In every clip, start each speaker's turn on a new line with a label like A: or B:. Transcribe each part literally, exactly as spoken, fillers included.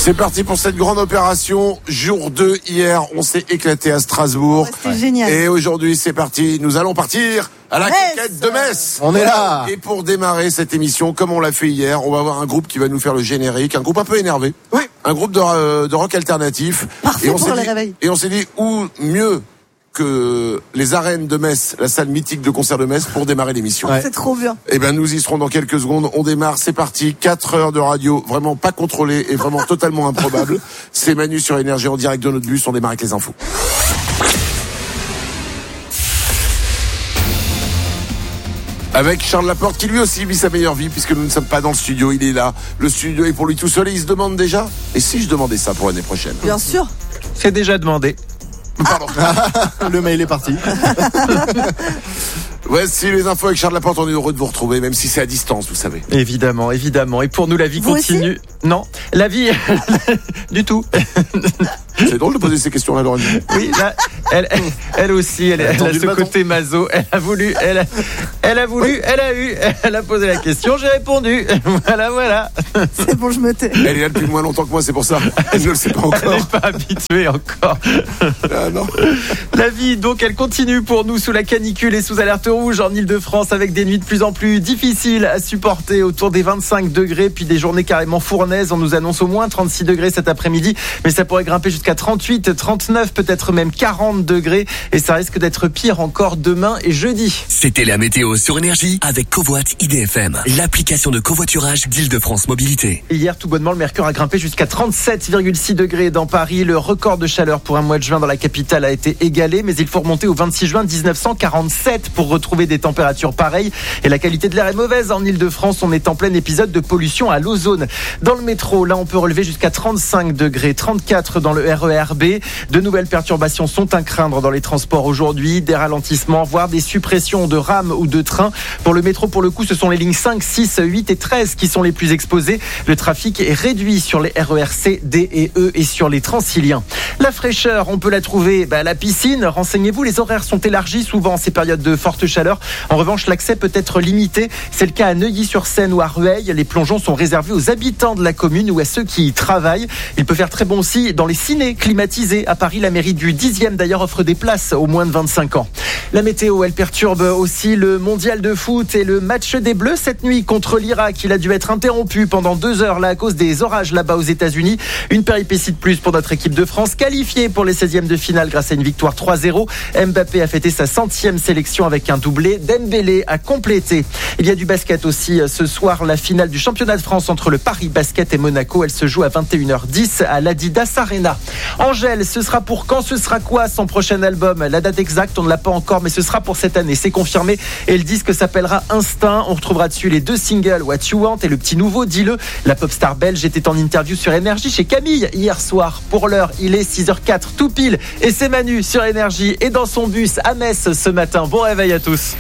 A: C'est parti pour cette grande opération. Jour deux hier, on s'est éclaté à Strasbourg.
B: Ouais, c'était génial.
A: Et aujourd'hui, c'est parti. Nous allons partir à la conquête de Metz.
C: On est là.
A: Et pour démarrer cette émission, comme on l'a fait hier, on va avoir un groupe qui va nous faire le générique. Un groupe un peu énervé.
C: Oui.
A: Un groupe de, euh, de rock alternatif.
B: Parfait
A: et on
B: pour
A: s'est
B: le
A: dit,
B: réveil.
A: Et on s'est dit, où mieux que les arènes de Metz, la salle mythique de concert de Metz, pour démarrer l'émission.
C: Ouais.
B: C'est trop bien.
A: Eh ben, nous y serons dans quelques secondes. On démarre, c'est parti. Quatre heures de radio, vraiment pas contrôlée et vraiment totalement improbable. C'est Manu sur Énergie en direct de notre bus. On démarre avec les infos. Avec Charles Laporte qui lui aussi vit sa meilleure vie puisque nous ne sommes pas dans le studio, il est là. Le studio est pour lui tout seul et il se demande déjà, et si je demandais ça pour l'année prochaine?
B: Bien sûr.
D: C'est déjà demandé.
A: Pardon.
C: Le mail est parti.
A: Voici les infos avec Charles Laporte, on est heureux de vous retrouver, même si c'est à distance, vous savez.
D: Évidemment, évidemment. Et pour nous, la vie
B: Vous
D: continue. Non, la vie, du tout.
A: C'est drôle de poser ces questions-là, Laurent.
D: Oui, là, elle, elle, elle aussi, elle, elle a
C: tendu
D: ce
C: le bâton.
D: côté maso. Elle a voulu, elle a, elle a voulu, elle a eu, elle a posé la question, j'ai répondu. Voilà, voilà.
B: C'est bon, je me tais.
A: Elle est là depuis moins longtemps que moi, c'est pour ça. Elle ne le sait pas
D: Elle
A: encore.
D: n'est pas habituée encore.
A: Ah, non.
D: La vie, donc, elle continue pour nous sous la canicule et sous alerte rouge en Ile-de-France avec des nuits de plus en plus difficiles à supporter autour des vingt-cinq degrés, puis des journées carrément fournaises. On nous annonce au moins trente-six degrés cet après-midi, mais ça pourrait grimper jusqu'à trente-huit, trente-neuf, peut-être même quarante degrés. Et ça risque d'être pire encore demain et jeudi.
E: C'était la météo sur Énergie avec Covoit I D F M, l'application de covoiturage d'Île-de-France Mobilité.
D: Et hier, tout bonnement, le mercure a grimpé jusqu'à trente-sept virgule six degrés dans Paris. Le record de chaleur pour un mois de juin dans la capitale a été égalé, mais il faut remonter au vingt-six juin dix-neuf cent quarante-sept pour retrouver des températures pareilles. Et la qualité de l'air est mauvaise en Ile-de-France. On est en plein épisode de pollution à l'ozone. Dans le métro, là, on peut relever jusqu'à trente-cinq degrés, trente-quatre dans le R E R B. De nouvelles perturbations sont à craindre dans les transports aujourd'hui. Des ralentissements, voire des suppressions de rames ou de trains. Pour le métro, pour le coup, ce sont les lignes cinq, six, huit et treize qui sont les plus exposées. Le trafic est réduit sur les R E R C, D et E et sur les Transiliens. La fraîcheur, on peut la trouver bah, à la piscine. Renseignez-vous, les horaires sont élargis souvent en ces périodes de forte chaleur. En revanche, l'accès peut être limité. C'est le cas à Neuilly-sur-Seine ou à Rueil. Les plongeons sont réservés aux habitants de la commune ou à ceux qui y travaillent. Il peut faire très bon aussi dans les cinés climatisés. À Paris, la mairie du dixième d'ailleurs offre des places aux moins de vingt-cinq ans. La météo, elle perturbe aussi le mondial de foot et le match des Bleus cette nuit contre l'Irak. Il a dû être interrompu pendant deux heures là à cause des orages là-bas aux États-Unis. Une péripétie de plus pour notre équipe de France, qualifiée pour les seizièmes de finale grâce à une victoire trois zéro. Mbappé a fêté sa centième sélection avec un doublé. Dembélé a complété. Il y a du basket aussi ce soir, la finale du championnat de France entre le Paris Basket et Monaco. Elle se joue à vingt et une heures dix à l'Adidas Arena. Angèle, ce sera pour quand, ce sera quoi son prochain album? La date exacte, on ne l'a pas encore, mais ce sera pour cette année, c'est confirmé. Et le disque s'appellera Instinct. On retrouvera dessus les deux singles What You Want et le petit nouveau Dis-le. La pop star belge était en interview sur Énergie chez Camille hier soir. Pour l'heure, il est six heures quatre tout pile et c'est Manu sur Énergie et dans son bus à Metz ce matin. Bon réveil à tous.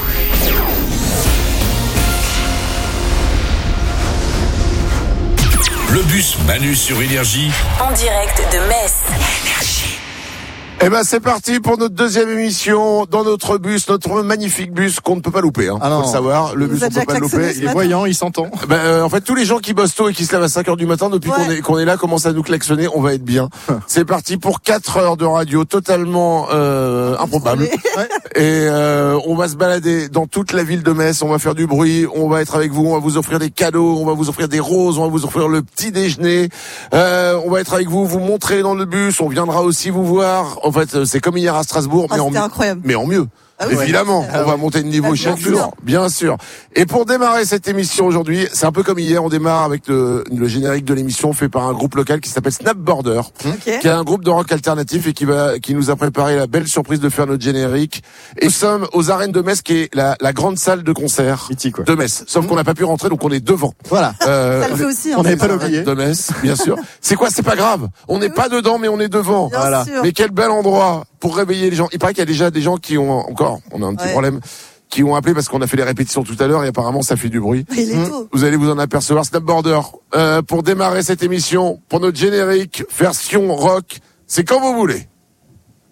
E: Le bus Manu sur Énergie.
F: En direct de Metz.
A: Eh ben, c'est parti pour notre deuxième émission dans notre bus, notre magnifique bus qu'on ne peut pas louper, hein.
C: Ah non.
A: Faut le savoir. Le
B: Vous
A: bus,
B: a
A: on ne peut
B: déjà
A: pas le
B: klaxonné
A: louper.
B: ce
C: Il est
B: matin.
C: voyant, il s'entend.
A: Ben, euh, en fait, tous les gens qui bossent tôt et qui se lèvent à cinq heures du matin, depuis
B: Ouais.
A: qu'on est, qu'on est là, commencent à nous klaxonner. On va être bien. C'est parti pour quatre heures de radio totalement, euh, improbable.
C: Ouais.
A: Et, euh, on va se balader dans toute la ville de Metz. On va faire du bruit. On va être avec vous. On va vous offrir des cadeaux. On va vous offrir des roses. On va vous offrir le petit déjeuner. Euh, on va être avec vous, vous montrer dans le bus. On viendra aussi vous voir. En fait, c'est comme hier à Strasbourg,
B: Ah,
A: mais en
B: c'était
A: mieux.
B: incroyable.
A: Mais en mieux.
B: Ah oui,
A: Évidemment,
B: ouais.
A: on va monter de niveau
B: Ah,
A: chaque
B: bien sûr.
A: jour, bien sûr. Et pour démarrer cette émission aujourd'hui, c'est un peu comme hier, on démarre avec le, le générique de l'émission fait par un groupe local qui s'appelle Snapborder,
B: Ok.
A: qui est un groupe de rock alternatif et qui va, qui nous a préparé la belle surprise de faire notre générique. Et nous sommes aux arènes de Metz, qui est la, la grande salle de concert
C: Mythique, quoi.
A: de Metz. Sauf qu'on n'a pas pu rentrer, donc on est devant.
C: Voilà.
A: Euh,
B: Ça le fait aussi. hein,
C: on n'avait
B: c'est
C: pas
B: vrai.
C: l'oublié.
A: de Metz, bien sûr. C'est quoi? C'est pas grave. On n'est pas dedans, mais on est devant.
B: Bien
C: Voilà.
B: sûr.
A: Mais quel bel endroit pour réveiller les gens. Il paraît qu'il y a déjà des gens qui ont encore, on a un petit
B: Ouais.
A: problème, qui ont appelé parce qu'on a fait les répétitions tout à l'heure et apparemment ça fait du bruit.
B: Il est tôt.
A: Vous allez vous en apercevoir. Snapborder, euh, pour démarrer cette émission, pour notre générique version rock, c'est quand vous voulez.